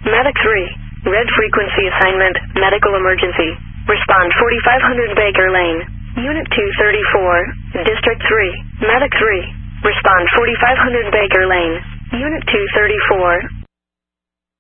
Medic 3. Red frequency assignment, medical emergency. Respond 4500 Baker Lane. Unit 234, District 3. Medic 3. Respond 4500 Baker Lane. Unit 234,